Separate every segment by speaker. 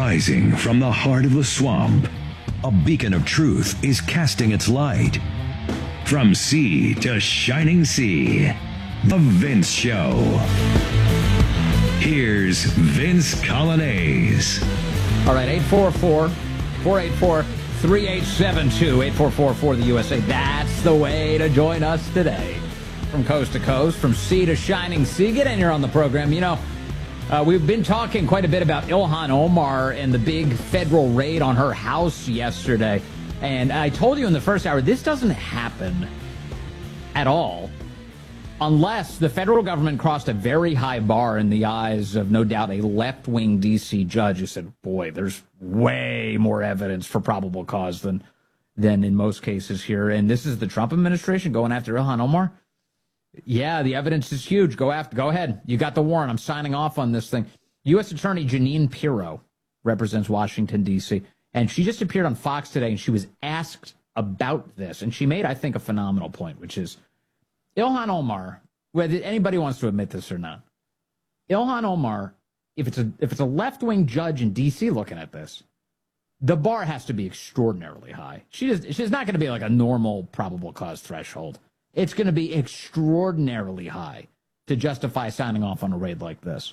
Speaker 1: Rising from the heart of the swamp, a beacon of truth is casting its light. From sea to shining sea, The Vince Show. Here's Vince Coglianese.
Speaker 2: All right, 844-484-3872, 844 for the USA. That's the way to join us today. From coast to coast, from sea to shining sea. Get in here on the program. You know, we've been talking quite a bit about Ilhan Omar and the big federal raid on her house yesterday. And I told you in the first hour, this doesn't happen at all unless the federal government crossed a very high bar in the eyes of, no doubt, a left-wing D.C. judge who said, boy, there's way more evidence for probable cause than in most cases here. And this is the Trump administration going after Ilhan Omar. Yeah, the evidence is huge. Go ahead. You got the warrant. I'm signing off on this thing. U.S. Attorney Jeanine Pirro represents Washington, D.C., and she just appeared on Fox today, and she was asked about this. And she made, I think, a phenomenal point, which is Ilhan Omar, whether anybody wants to admit this or not, Ilhan Omar, if it's a left-wing judge in D.C. looking at this, the bar has to be extraordinarily high. She's not going to be like a normal probable cause threshold. It's going to be extraordinarily high to justify signing off on a raid like this.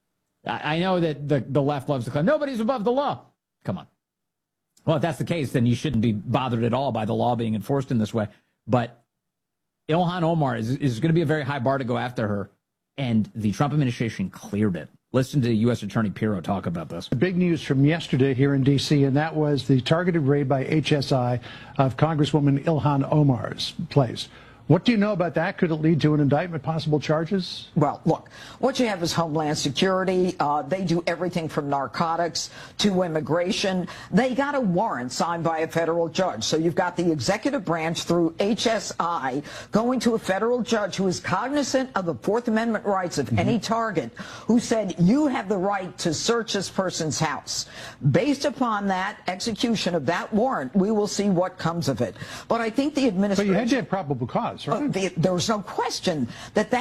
Speaker 2: I know that the left loves to claim nobody's above the law. Come on. Well, if that's the case, then you shouldn't be bothered at all by the law being enforced in this way. But Ilhan Omar is going to be a very high bar to go after her, and the Trump administration cleared it. Listen to U.S. Attorney Pirro talk about this.
Speaker 3: Big news from yesterday here in D.C., and that was the targeted raid by HSI of Congresswoman Ilhan Omar's place. What do you know about that? Could it lead to an indictment, possible charges?
Speaker 4: Well, look, what you have is Homeland Security. They do everything from narcotics to immigration. They got a warrant signed by a federal judge. So you've got the executive branch through HSI going to a federal judge who is cognizant of the Fourth Amendment rights of any target, who said, you have the right to search this person's house. Based upon that execution of that warrant, we will see what comes of it. But I think the administration...
Speaker 3: But you had to have probable cause. Right?
Speaker 4: There was no question that